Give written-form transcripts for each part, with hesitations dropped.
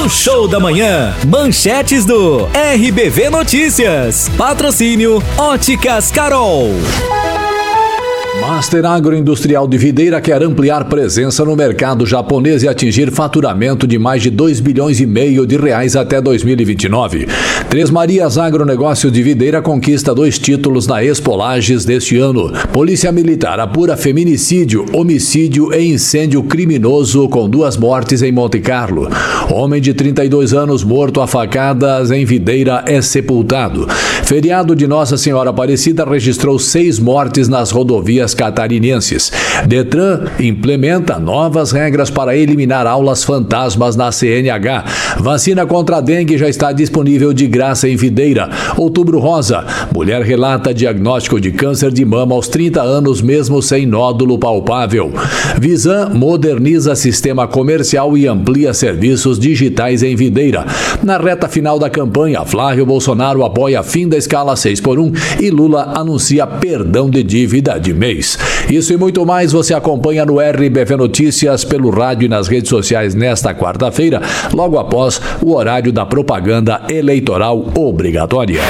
No Show da Manhã, manchetes do RBV Notícias. Patrocínio Óticas Carol. Master Agroindustrial de Videira quer ampliar presença no mercado japonês e atingir faturamento de mais de 2,5 bilhões de reais até 2029. Três Marias Agronegócio de Videira conquista 2 títulos na Expo Lages deste ano. Polícia Militar apura feminicídio, homicídio e incêndio criminoso com 2 mortes em Monte Carlo. Homem de 32 anos morto a facadas em Videira é sepultado. Feriado de Nossa Senhora Aparecida registrou 6 mortes nas rodovias catarinenses. Detran implementa novas regras para eliminar aulas fantasmas na CNH. Vacina contra a dengue já está disponível de graça em Videira. Outubro Rosa. Mulher relata diagnóstico de câncer de mama aos 30 anos, mesmo sem nódulo palpável. Visan moderniza sistema comercial e amplia serviços digitais em Videira. Na reta final da campanha, Flávio Bolsonaro apoia fim da escala 6x1 e Lula anuncia perdão de dívida de mês. Isso e muito mais você acompanha no RBV Notícias, pelo rádio e nas redes sociais nesta quarta-feira, logo após o horário da propaganda eleitoral obrigatória.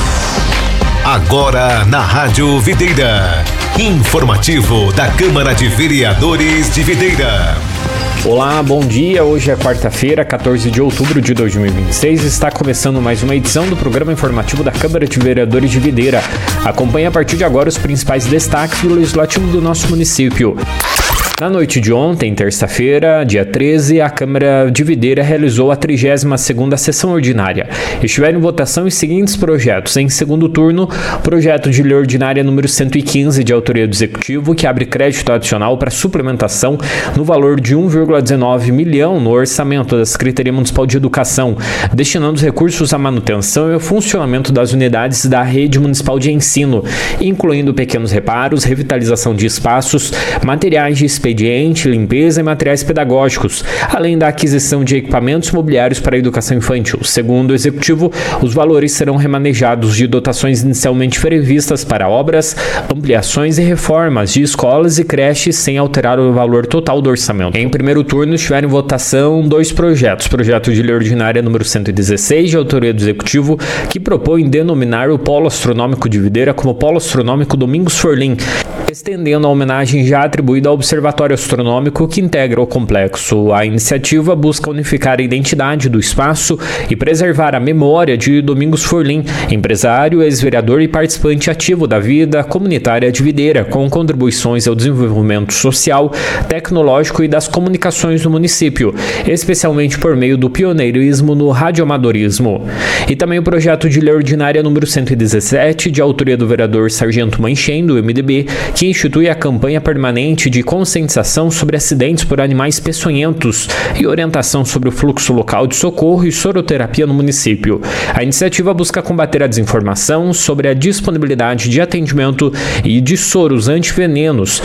Agora na Rádio Videira, informativo da Câmara de Vereadores de Videira. Olá, bom dia. Hoje é quarta-feira, 14 de outubro de 2026. Está começando mais uma edição do programa informativo da Câmara de Vereadores de Videira. Acompanhe a partir de agora os principais destaques do legislativo do nosso município. Na noite de ontem, terça-feira, dia 13, a Câmara de Videira realizou a 32ª sessão ordinária. Estiveram em votação os seguintes projetos. Em segundo turno, projeto de lei ordinária número 115, de autoria do Executivo, que abre crédito adicional para suplementação no valor de 1,19 milhão no orçamento da Secretaria Municipal de Educação, destinando os recursos à manutenção e ao funcionamento das unidades da rede municipal de ensino, incluindo pequenos reparos, revitalização de espaços, materiais de expediente, limpeza e materiais pedagógicos, além da aquisição de equipamentos mobiliários para a educação infantil. Segundo o Executivo, os valores serão remanejados de dotações inicialmente previstas para obras, ampliações e reformas de escolas e creches, sem alterar o valor total do orçamento. Em primeiro turno, estiveram em votação 2 projetos. Projeto de lei ordinária número 116, de autoria do Executivo, que propõe denominar o Polo Astronômico de Videira como Polo Astronômico Domingos Forlim, estendendo a homenagem já atribuída ao Observatório Astronômico que integra o complexo. A iniciativa busca unificar a identidade do espaço e preservar a memória de Domingos Forlim, empresário, ex-vereador e participante ativo da vida comunitária de Videira, com contribuições ao desenvolvimento social, tecnológico e das comunicações do município, especialmente por meio do pioneirismo no radioamadorismo. E também o projeto de lei ordinária número 117, de autoria do vereador Sargento Manchen, do MDB, que institui a campanha permanente de conscientização sobre acidentes por animais peçonhentos e orientação sobre o fluxo local de socorro e soroterapia no município. A iniciativa busca combater a desinformação sobre a disponibilidade de atendimento e de soros antivenenos,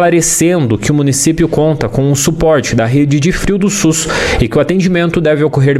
esclarecendo que o município conta com o suporte da rede de frio do SUS e que o atendimento deve ocorrer